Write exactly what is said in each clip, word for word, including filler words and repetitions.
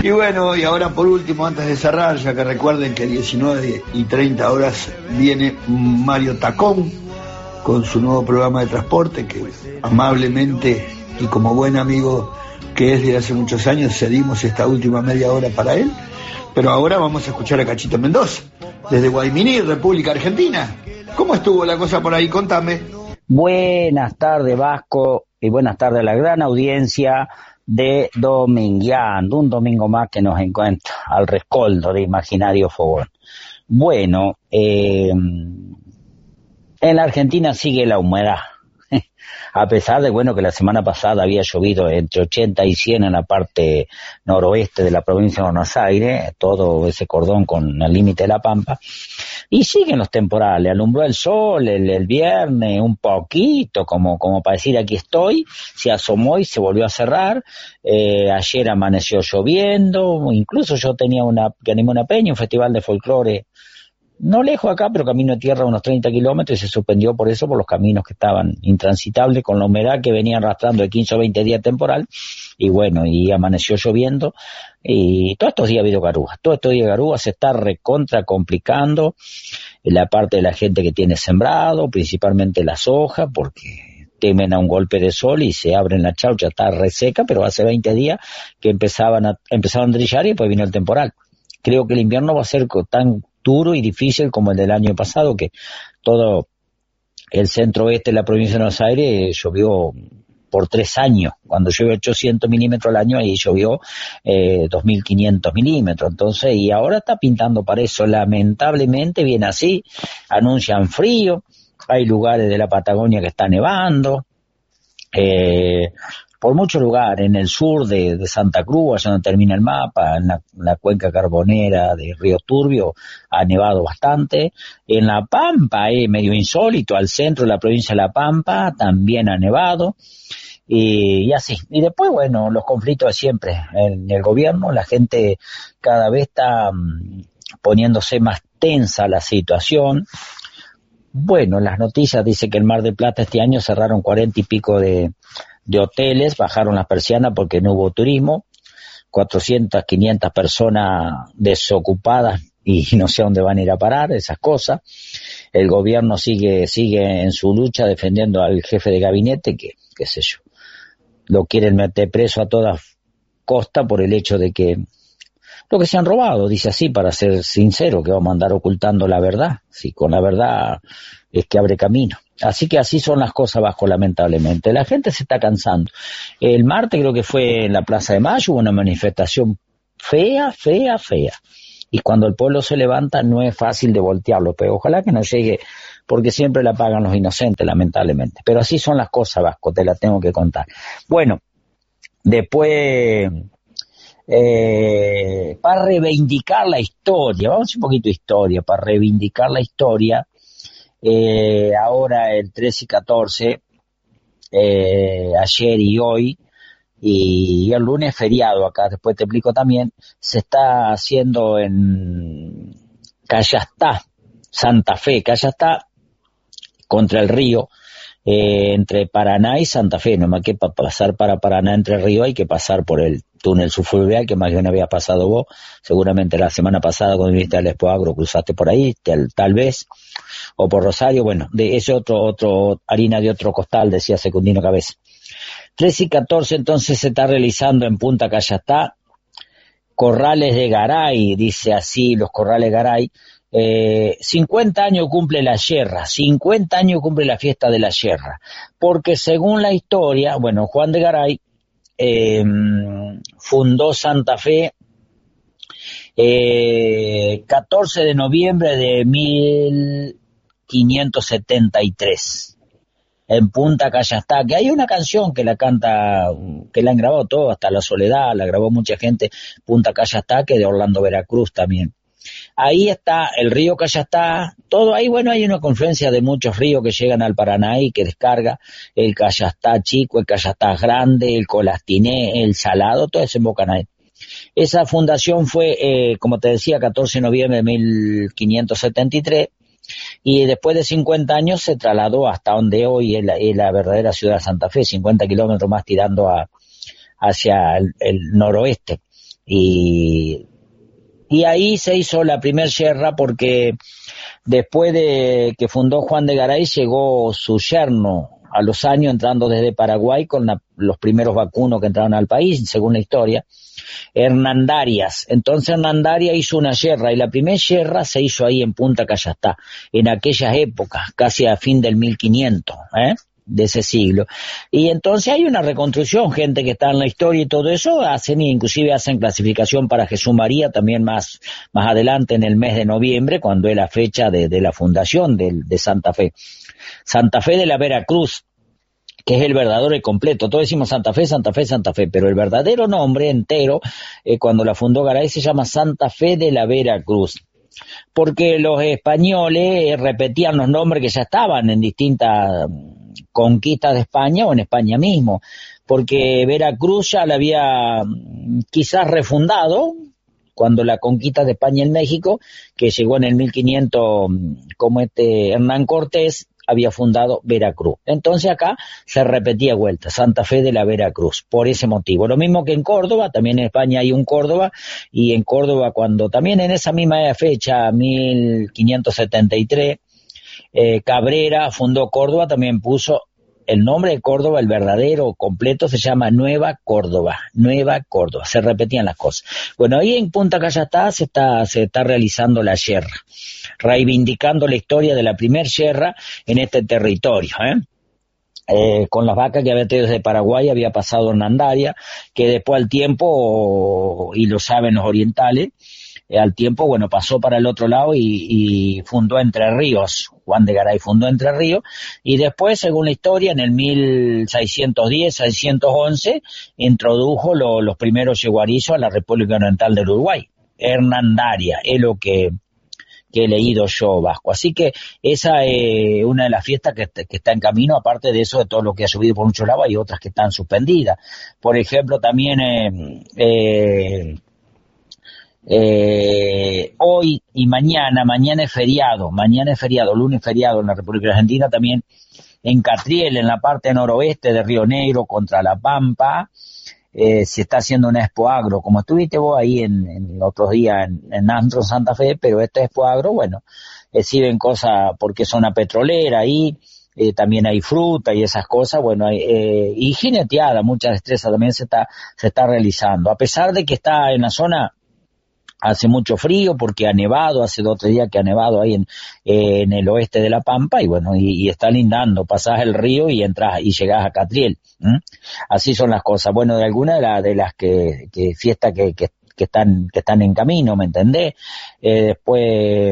Y bueno, y ahora por último, antes de cerrar, ya que recuerden que diecinueve y treinta horas viene Mario Tacón con su nuevo programa de transporte, que amablemente y como buen amigo que es de hace muchos años, cedimos esta última media hora para él. Pero ahora vamos a escuchar a Cachito Mendoza, desde Guayminí, República Argentina. ¿Cómo estuvo la cosa por ahí? Contame. Buenas tardes, Vasco, y buenas tardes a la gran audiencia de Domingueando, un domingo más que nos encuentra al rescoldo de Imaginario Fogón. Bueno, eh, en la Argentina sigue la humedad. A pesar de, bueno, que la semana pasada había llovido entre ochenta y cien en la parte noroeste de la provincia de Buenos Aires, todo ese cordón con el límite de La Pampa, y siguen los temporales. Alumbró el sol el, el viernes un poquito, como, como para decir aquí estoy, se asomó y se volvió a cerrar. Eh, ayer amaneció lloviendo, incluso yo tenía una, que animé una peña, un festival de folclore, no lejos acá, pero camino de tierra unos treinta kilómetros, y se suspendió por eso, por los caminos que estaban intransitables, con la humedad que venía arrastrando de quince o veinte días temporal, y bueno, y amaneció lloviendo, y todos estos días ha habido garúas, todos estos días garúas, se está recontra complicando en la parte de la gente que tiene sembrado, principalmente la soja, porque temen a un golpe de sol y se abren la chaucha, está reseca, pero hace veinte días que empezaban a, empezaban a trillar y después vino el temporal. Creo que el invierno va a ser tan duro y difícil como el del año pasado, que todo el centro oeste de la provincia de Buenos Aires llovió por tres años. Cuando llueve ochocientos milímetros al año, ahí llovió eh, dos mil quinientos milímetros. Entonces, y ahora está pintando para eso. Lamentablemente viene así, anuncian frío, hay lugares de la Patagonia que está nevando, eh, por muchos lugares, en el sur de, de Santa Cruz, allá donde termina el mapa, en la, la cuenca carbonera de Río Turbio, ha nevado bastante. En La Pampa, eh, medio insólito, al centro de la provincia de La Pampa, también ha nevado, y, y así. Y después, bueno, los conflictos de siempre en el gobierno, la gente cada vez está um, poniéndose más tensa la situación. Bueno, las noticias dicen que en Mar del Plata este año cerraron cuarenta y pico de de hoteles, bajaron las persianas porque no hubo turismo, cuatrocientas, quinientas personas desocupadas y no sé a dónde van a ir a parar, esas cosas. El gobierno sigue sigue en su lucha defendiendo al jefe de gabinete, que, qué sé yo, lo quieren meter preso a toda costa por el hecho de que lo que se han robado, dice así, para ser sincero, que vamos a andar ocultando la verdad, si con la verdad es que abre camino. Así que así son las cosas, Vasco, lamentablemente. La gente se está cansando. El martes creo que fue en la Plaza de Mayo, hubo una manifestación fea, fea, fea. Y cuando el pueblo se levanta no es fácil de voltearlo, pero ojalá que no llegue, porque siempre la pagan los inocentes, lamentablemente. Pero así son las cosas, Vasco, te las tengo que contar. Bueno, después, eh, para reivindicar la historia, vamos a hacer un poquito de historia, para reivindicar la historia, Eh, ahora el trece y catorce, eh, ayer y hoy, y, y el lunes feriado acá, después te explico también, se está haciendo en Callastá, Santa Fe, Callastá, contra el río, eh, entre Paraná y Santa Fe, nomás que para pasar para Paraná entre Río hay que pasar por el túnel subfluvial, que más que no había pasado vos, seguramente la semana pasada cuando viniste al Expo Agro cruzaste por ahí, tal, tal vez, o por Rosario, bueno, de ese otro, otro, harina de otro costal, decía Secundino Cabeza. trece y catorce entonces se está realizando en Punta Callastá, Corrales de Garay, dice así, los Corrales Garay, eh, cincuenta años cumple la yerra, cincuenta años cumple la fiesta de la yerra, porque según la historia, bueno, Juan de Garay, eh, fundó Santa Fe, eh, catorce de noviembre de mil quinientos setenta y tres, en Punta Callastá, que hay una canción que la canta, que la han grabado todo, hasta La Soledad, la grabó mucha gente, Punta Callastá, que de Orlando Veracruz también. Ahí está el río Callastá, todo ahí, bueno, hay una confluencia de muchos ríos que llegan al Paraná y que descarga, el Callastá chico, el Callastá grande, el Colastiné, el Salado, todo desembocan ahí. Esa fundación fue, eh, como te decía, catorce de noviembre de mil quinientos setenta y tres, y después de cincuenta años se trasladó hasta donde hoy es la, es la verdadera ciudad de Santa Fe, cincuenta kilómetros más tirando a, hacia el, el noroeste. Y, y ahí se hizo la primer yerra porque después de que fundó Juan de Garay llegó su yerno a los años entrando desde Paraguay con la, los primeros vacunos que entraron al país, según la historia, Hernandarias. Entonces Hernandarias hizo una yerra y la primera yerra se hizo ahí en Punta Callastá, en aquellas épocas, casi a fin del mil quinientos, ¿eh? de ese siglo. Y entonces hay una reconstrucción, gente que está en la historia y todo eso, hacen, inclusive hacen clasificación para Jesús María también más, más adelante en el mes de noviembre, cuando es la fecha de, de la fundación de, de Santa Fe. Santa Fe de la Veracruz, que es el verdadero y completo. Todos decimos Santa Fe, Santa Fe, Santa Fe, pero el verdadero nombre entero, eh, cuando la fundó Garay, se llama Santa Fe de la Veracruz. Porque los españoles eh, repetían los nombres que ya estaban en distintas conquistas de España o en España mismo, porque Veracruz ya la había quizás refundado cuando la conquista de España en México, que llegó en el mil quinientos, como este Hernán Cortés había fundado Veracruz. Entonces acá se repetía vuelta, Santa Fe de la Veracruz, por ese motivo. Lo mismo que en Córdoba, también en España hay un Córdoba, y en Córdoba cuando también en esa misma fecha, mil quinientos setenta y tres, eh, Cabrera fundó Córdoba, también puso el nombre de Córdoba, el verdadero completo, se llama Nueva Córdoba, Nueva Córdoba, se repetían las cosas. Bueno, ahí en Punta Callastá se está, se está realizando la yerra, reivindicando la historia de la primer yerra en este territorio, ¿eh? Eh, con las vacas que había traído desde Paraguay, había pasado Hernandaria, que después al tiempo, y lo saben los orientales, eh, al tiempo, bueno, pasó para el otro lado y, y fundó Entre Ríos. Juan de Garay fundó Entre Ríos, y después, según la historia, en el mil seiscientos diez, seiscientos once, introdujo lo, los primeros yeguarizos a la República Oriental del Uruguay. Hernandaria, es lo que, que he leído yo, Vasco. Así que esa es una de las fiestas que, que está en camino, aparte de eso, de todo lo que ha subido por muchos lados, hay otras que están suspendidas. Por ejemplo, también eh, eh, Eh, hoy y mañana, mañana es feriado, mañana es feriado, lunes feriado en la República Argentina, también en Catriel, en la parte noroeste de Río Negro, contra La Pampa, eh, se está haciendo una Expo Agro, como estuviste vos ahí en, en otros días en, en Antro, Santa Fe, pero esta Expo Agro, bueno, exhiben cosas porque es una petrolera ahí, eh, también hay fruta y esas cosas, bueno, hay, eh, y jineteada, mucha destreza también se está, se está realizando, a pesar de que está en la zona. Hace mucho frío porque ha nevado, hace dos o tres días que ha nevado ahí en, eh, en el oeste de La Pampa, y bueno, y, y está lindando, pasás el río y entras y llegás a Catriel. ¿Mm? Así son las cosas. Bueno, de algunas de, la, de las que, que fiestas que, que, que están, que están en camino, ¿me entendés? Eh, después,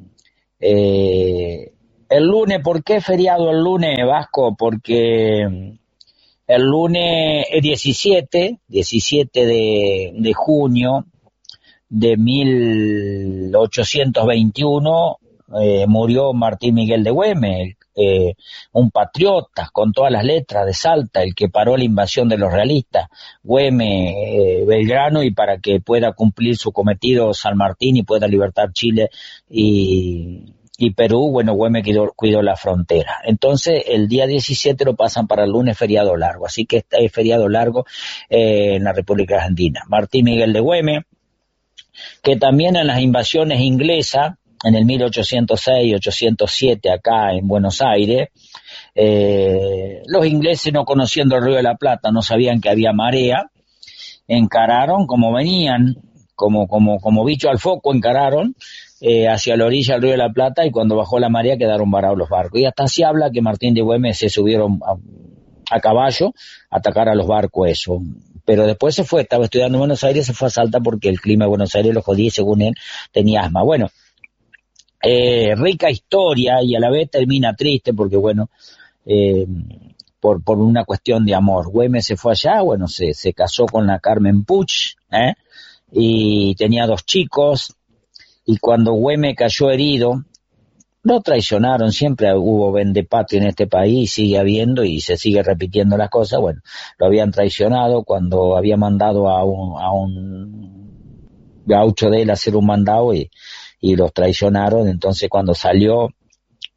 eh, el lunes, ¿por qué feriado el lunes, Vasco? Porque el lunes es diecisiete, diecisiete de, de junio, de mil ochocientos veintiuno, eh, murió Martín Miguel de Güemes, eh, un patriota con todas las letras de Salta, el que paró la invasión de los realistas, Güemes, eh, Belgrano, y para que pueda cumplir su cometido San Martín y pueda libertar Chile y, y Perú, bueno, Güemes cuidó, cuidó la frontera. Entonces el día diecisiete lo pasan para el lunes feriado largo, así que este es feriado largo eh, en la República Argentina. Martín Miguel de Güemes, que también en las invasiones inglesas, en el mil ochocientos seis, ochocientos siete acá en Buenos Aires, eh, los ingleses, no conociendo el Río de la Plata, no sabían que había marea, encararon como venían, como como como bicho al foco, encararon eh, hacia la orilla del Río de la Plata, y cuando bajó la marea quedaron varados los barcos. Y hasta se habla que Martín de Güemes se subieron a, a caballo a atacar a los barcos, eso. Pero después se fue, estaba estudiando en Buenos Aires, se fue a Salta porque el clima de Buenos Aires lo jodía y según él tenía asma. Bueno, eh, rica historia y a la vez termina triste porque bueno, eh, por por una cuestión de amor. Güemes se fue allá, bueno, se, se casó con la Carmen Puch, ¿eh? Y tenía dos chicos, y cuando Güemes cayó herido, lo traicionaron, siempre hubo vendepatria en este país, sigue habiendo y se sigue repitiendo las cosas. Bueno, lo habían traicionado cuando había mandado a un, a un gaucho de él a hacer un mandado y, y los traicionaron. Entonces cuando salió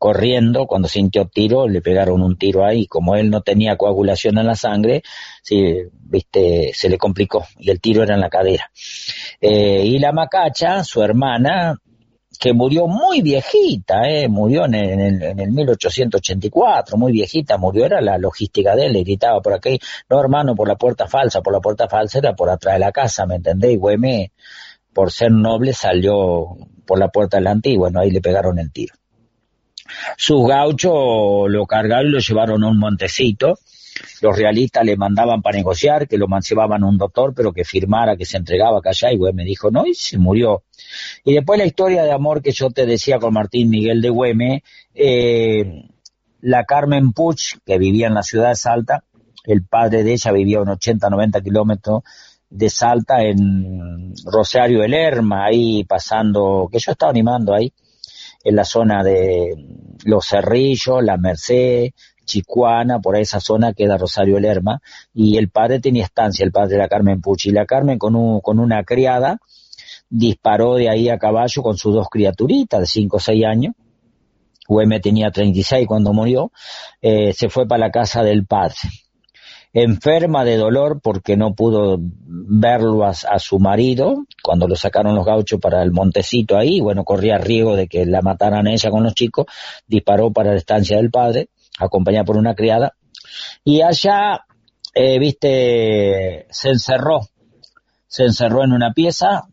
corriendo, cuando sintió tiro, le pegaron un tiro ahí. Como él no tenía coagulación en la sangre, sí, viste, se le complicó, y el tiro era en la cadera. Eh, y la Macacha, su hermana, que murió muy viejita, eh, murió en el, en, el, en el mil ochocientos ochenta y cuatro, muy viejita, murió, era la logística de él, le gritaba por aquí, no hermano, por la puerta falsa, por la puerta falsa era por atrás de la casa, ¿me entendés? Y Güemes, por ser noble, salió por la puerta de la antigua, bueno, ahí le pegaron el tiro. Sus gauchos lo cargaron y lo llevaron a un montecito. Los realistas le mandaban para negociar, que lo llevaban a un doctor, pero que firmara, que se entregaba acá allá, y Güemes dijo no, y se murió. Y después la historia de amor que yo te decía con Martín Miguel de Güemes, eh, la Carmen Puch, que vivía en la ciudad de Salta, el padre de ella vivía a unos ochenta, noventa kilómetros de Salta, en Rosario de Lerma, ahí pasando, que yo estaba animando ahí, en la zona de Los Cerrillos, La Merced, Chicuana, por esa zona queda Rosario Lerma, y el padre tenía estancia, el padre de la Carmen Puch, y la Carmen con, un, con una criada disparó de ahí a caballo con sus dos criaturitas de cinco o seis años. Güemes tenía treinta y seis cuando murió, eh, se fue para la casa del padre. Enferma de dolor porque no pudo verlo a, a su marido, cuando lo sacaron los gauchos para el montecito ahí, bueno, corría riesgo de que la mataran a ella con los chicos, disparó para la estancia del padre, acompañada por una criada, y allá, eh, viste, se encerró, se encerró en una pieza,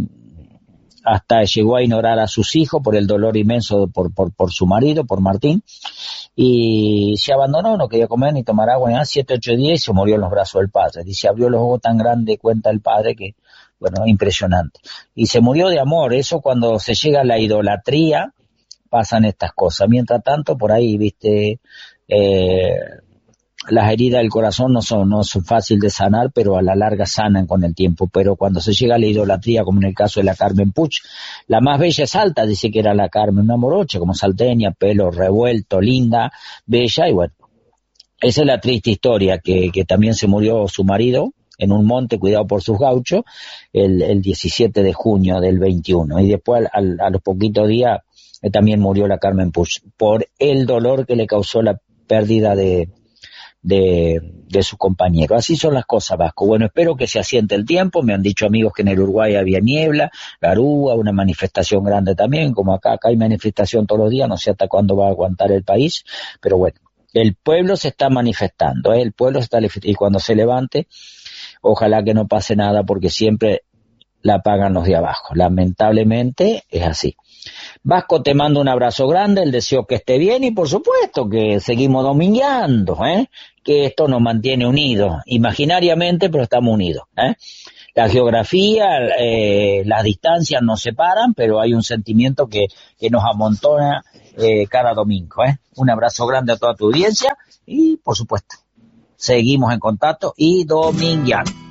hasta llegó a ignorar a sus hijos por el dolor inmenso por, por, por su marido, por Martín, y se abandonó, no quería comer ni tomar agua, ni nada, siete, ocho días, y se murió en los brazos del padre. Dice, abrió los ojos tan grandes, cuenta el padre, que, bueno, impresionante. Y se murió de amor. Eso, cuando se llega a la idolatría, pasan estas cosas. Mientras tanto, por ahí, viste, eh, las heridas del corazón no son, no son fáciles de sanar, pero a la larga sanan con el tiempo. Pero cuando se llega a la idolatría, como en el caso de la Carmen Puch, la más bella es Salta, dice que era la Carmen, una morocha, como salteña, pelo revuelto, linda, bella, y bueno, esa es la triste historia, que, que también se murió su marido en un monte cuidado por sus gauchos, el, el diecisiete de junio del veintiuno, y después al, a los poquitos días eh, también murió la Carmen Puch, por el dolor que le causó la pérdida de De, de su compañero. Así son las cosas, Vasco. Bueno, espero que se asiente el tiempo. Me han dicho amigos que en el Uruguay había niebla, garúa, una manifestación grande también, como acá, acá hay manifestación todos los días, no sé hasta cuándo va a aguantar el país, pero bueno, el pueblo se está manifestando, ¿eh? El pueblo se está, y cuando se levante, ojalá que no pase nada, porque siempre la pagan los de abajo. Lamentablemente es así. Vasco, te mando un abrazo grande, el deseo que esté bien, y por supuesto que seguimos domingueando, ¿eh? Que esto nos mantiene unidos, imaginariamente, pero estamos unidos, ¿eh? La geografía, eh, las distancias nos separan, pero hay un sentimiento que, que nos amontona eh, cada domingo, ¿eh? Un abrazo grande a toda tu audiencia y, por supuesto, seguimos en contacto y domingueando.